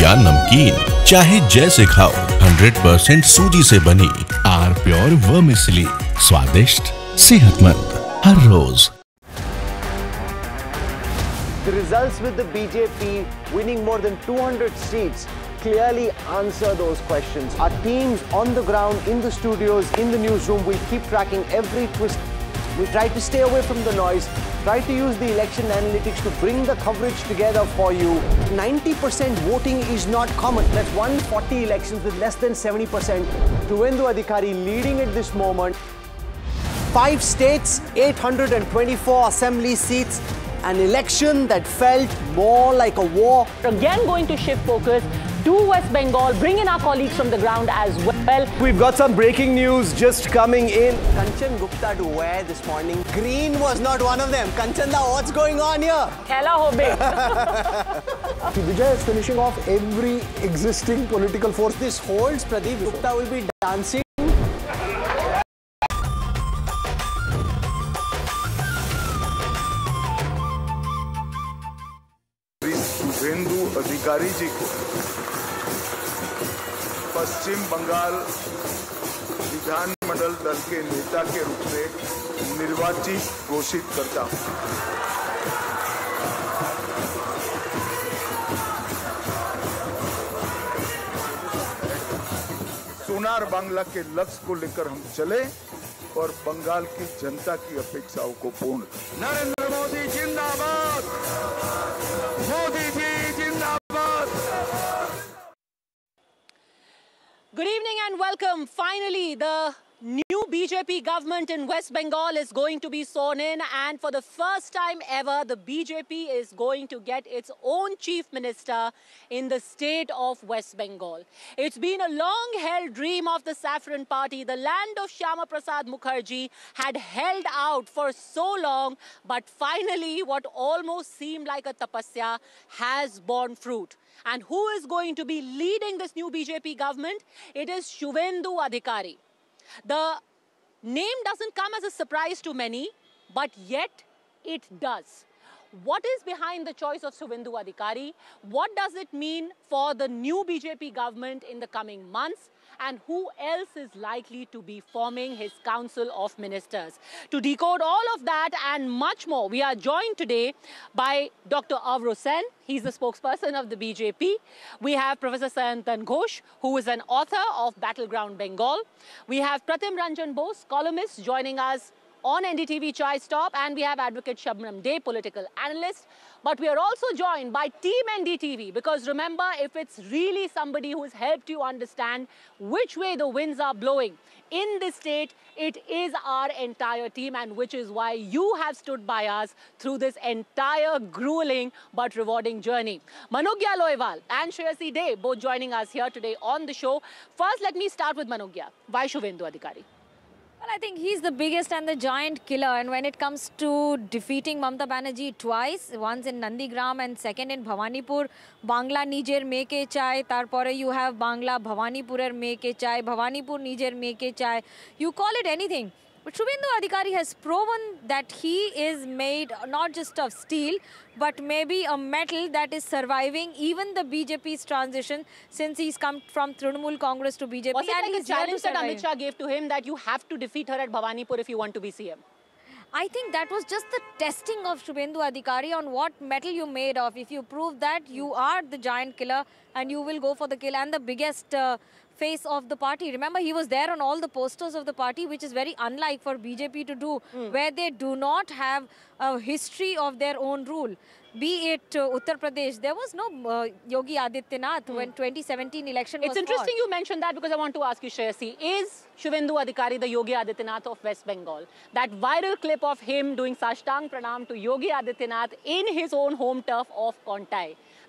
या नमकीन, चाहे जैसे खाओ, 100% सूजी से बनी आर प्योर वर्मिसेली, स्वादिष्ट, सेहतमंद हर रोज। The results with the BJP winning more than 200 seats clearly answer those questions. Our teams on the ground, in the studios, in the newsroom, will keep tracking every twist. We try to stay away from the noise, try to use the election analytics to bring the coverage together for you. 90% voting is not common. That's 140 elections with less than 70%. Shuvendu Adhikari leading at this moment. 5 states, 824 assembly seats. An election that felt more like a war. Again going to shift focus to West Bengal, bring in our colleagues from the ground as well. We've got some breaking news just coming in. Kanchan Gupta to wear this morning. Green was not one of them. Kanchan, what's going on here? Khela hobe. Vijay is finishing off every existing political force. This holds, Pradeep Gupta will be dancing. Suvendu अधिकारी जी को पश्चिम बंगाल विधानमंडल दल के नेता के रूप में निर्वाचित घोषित करता हूं। सोनार बांग्ला के लक्ष्य को लेकर हम चले और बंगाल की जनता की अपेक्षाओं को पूर्ण। नरेंद्र मोदी जिंदाबाद, मोदी जी जिंदाबाद। Good evening and welcome. Finally, the new BJP government in West Bengal is going to be sworn in, and for the first time ever, the BJP is going to get its own chief minister in the state of West Bengal. It's been a long-held dream of the Saffron Party. The land of Shyama Prasad Mukherjee had held out for so long, but finally, what almost seemed like a tapasya has borne fruit. And who is going to be leading this new BJP government? It is Shuvendu Adhikari. The name doesn't come as a surprise to many, but yet it does. What is behind the choice of Shuvendu Adhikari? What does it mean for the new BJP government in the coming months? And who else is likely to be forming his council of ministers? To decode all of that and much more, we are joined today by Dr. Avro Sen. He's the spokesperson of the BJP. We have Professor Sayantan Ghosh, who is an author of Battleground Bengal. We have Pratim Ranjan Bose, columnist, joining us on NDTV Chai Stop, and we have Advocate Shabnam Dey, political analyst. But we are also joined by Team NDTV, because remember, if it's really somebody who has helped you understand which way the winds are blowing in this state, it is our entire team, and which is why you have stood by us through this entire grueling but rewarding journey. Manogya Loiwal and Shreyasi Dey both joining us here today on the show. First, let me start with Manogya. Why Shuvendu Adhikari? Well, I think he's the biggest and the giant killer. And when it comes to defeating Mamata Banerjee twice, once in Nandigram and second in Bhawanipur, Bangla Nijer Meke Chai, Tarpore you have Bangla Bhavanipurer Meke Chai, Bhavanipur Nijer Meke Chai. You call it anything. But Shuvendu Adhikari has proven that he is made not just of steel, but maybe a metal that is surviving even the BJP's transition since he's come from Trinamool Congress to BJP. Was it like a challenge that Amit Shah gave to him that you have to defeat her at Bhawanipur if you want to be CM? I think that was just the testing of Shuvendu Adhikari on what metal you made of. If you prove that, you are the giant killer and you will go for the kill and the biggest face of the party. Remember, he was there on all the posters of the party, which is very unlike for BJP to do, where they do not have a history of their own rule. Be it Uttar Pradesh, there was no Yogi Adityanath when 2017 election was It's interesting you mentioned that, because I want to ask you, Shreyasi, is Shuvendu Adhikari the Yogi Adityanath of West Bengal? That viral clip of him doing Sashtang Pranam to Yogi Adityanath in his own home turf of Kontai.